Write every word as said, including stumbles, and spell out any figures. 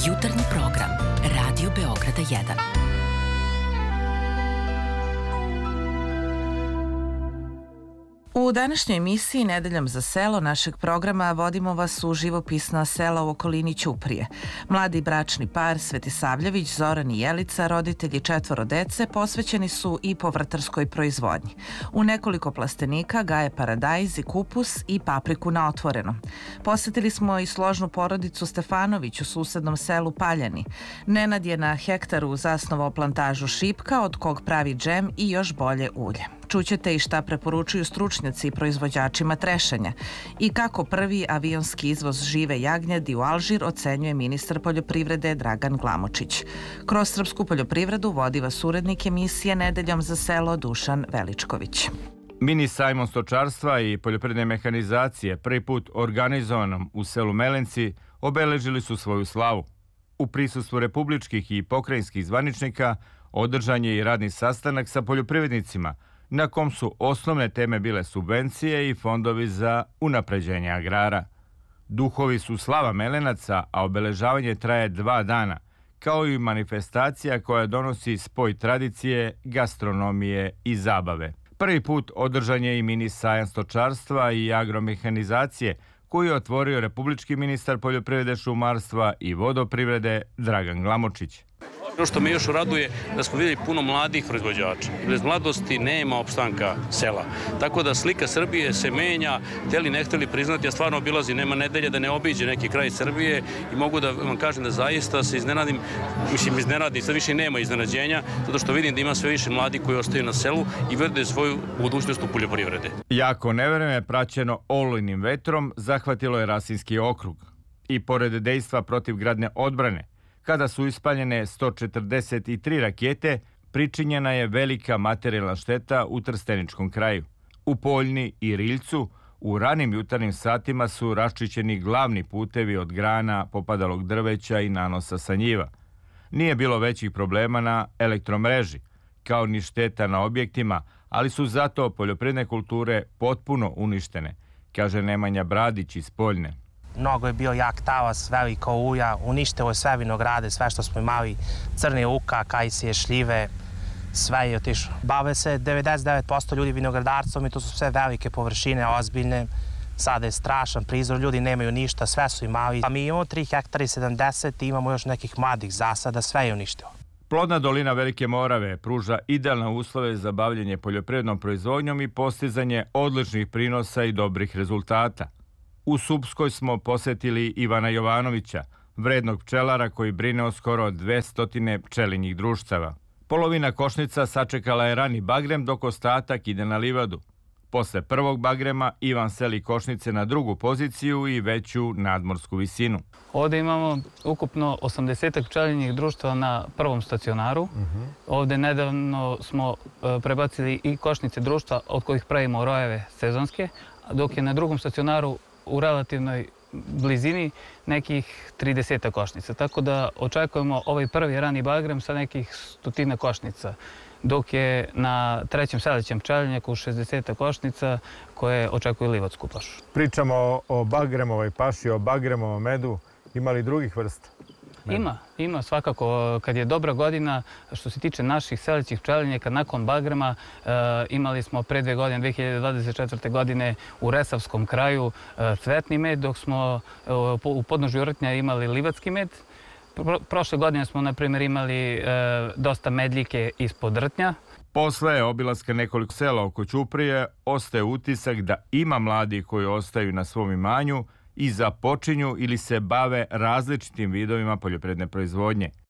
Jutarnji program Radio Beograda jedan. U današnjoj emisiji Nedeljom za selo našeg programa vodimo vas u živopisna sela u okolini Ćuprije. Mladi bračni par Svetisavljević, Zoran i Jelica, roditelji četvoro dece, posvećeni su i povrtarskoj proizvodnji. U nekoliko plastenika gaje paradajz i kupus i papriku na otvorenom. Posetili smo i složnu porodicu Stefanović u susednom selu Paljani. Nenad je na hektaru zasnovao plantažu šipka od kog pravi džem i još bolje ulje. Čućete i šta preporučuju stručnjaci i proizvođačima trešanja i kako prvi avionski izvoz žive jagnjadi u Alžir ocenjuje ministar poljoprivrede Dragan Glamočić. Kroz srpsku poljoprivredu vodi vas urednik emisije Nedeljom za selo Dušan Veličković. Mini sajmom stočarstva i poljoprivredne mehanizacije prvi put organizovanom u selu Melenci obeležili su svoju slavu. U prisustvu republičkih i pokrajinskih zvaničnika održan je i radni sastanak sa poljoprivrednicima, na kom su osnovne teme bile subvencije i fondovi za unapređenje agrara. Duhovi su slava Melenaca, a obeležavanje traje dva dana, kao i manifestacija koja donosi spoj tradicije, gastronomije i zabave. Prvi put održan je i mini sajam stočarstva i agromehanizacije, koji je otvorio republički ministar poljoprivrede, šumarstva i vodoprivrede Dragan Glamočić. Ono što me još raduje da smo vidjeli puno mladih proizvođača. Bez mladosti nema opstanka sela. Tako da slika Srbije se menja, hteli ne hteli priznati, ja stvarno obilazim, nema nedelje da ne obiđe neki kraj Srbije i mogu da vam kažem da zaista se iznenadim, mislim iznenadi, sad više nema iznenađenja, zato što vidim da ima sve više mladih koji ostaju na selu i vide svoju budućnost u poljoprivrede. Jako nevreme praćeno olujnim vetrom zahvatilo je Rasinski okrug i pored dejstva protivgradne odbrane, kada su ispaljene sto četrdeset tri rakete, pričinjena je velika materijalna šteta u Trsteničkom kraju. U Poljni i Riljcu u ranim jutarnjim satima su raščićeni glavni putevi od grana, popadalog drveća i nanosa sa njiva. Nije bilo većih problema na elektromreži, kao ni šteta na objektima, ali su zato poljoprivredne kulture potpuno uništene, kaže Nemanja Bradić iz Poljne. Mnogo je bio jak talas, veliko uja, uništilo je sve vinograde, sve što smo imali, crni luka, kajsije, šljive, sve je otišlo. Bave se devedeset devet posto ljudi vinogradarstvom i to su sve velike površine, ozbiljne. Sada je strašan prizor, ljudi nemaju ništa, sve su imali. A mi imamo tri hektara i sedamdeset i imamo još nekih mladih zasada, sve je uništilo. Plodna dolina Velike Morave pruža idealne uslove za bavljenje poljoprivrednom proizvodnjom i postizanje odličnih prinosa i dobrih rezultata. U Supskoj smo posetili Ivana Jovanovića, vrednog pčelara koji brine o skoro dvesta pčelinjih društava. Polovina košnica sačekala je rani bagrem dok ostatak ide na livadu. Posle prvog bagrema Ivan seli košnice na drugu poziciju i veću nadmorsku visinu. Ovdje imamo ukupno osamdeset pčelinjih društva na prvom stacionaru. Uh-huh. Ovdje nedavno smo prebacili i košnice društva od kojih pravimo rojeve sezonske, dok je na drugom stacionaru u relativnoj blizini nekih trideset košnica. Tako da očekujemo ovaj prvi rani bagrem sa nekih stotina košnica, dok je na trećem selećem pčelinjaku šezdeset košnica koje očekuju livatsku pašu. Pričamo o bagremovoj paši, o bagremovom medu. Ima li drugih vrsta? Ima, ima svakako. Kad je dobra godina, što se tiče naših selećih pčelinjaka, nakon bagrema e, imali smo pre dve godine, dve hiljade dvadeset četvrte. godine u Resavskom kraju e, cvetni med, dok smo e, u podnožju Rtnja imali livatski med. Pro, prošle godine smo, na primjer, imali e, dosta medljike ispod Rtnja. Posle obilaska nekoliko sela oko Ćuprije ostaje utisak da ima mladih koji ostaju na svom imanju i započinju ili se bave različitim vidovima poljoprivredne proizvodnje.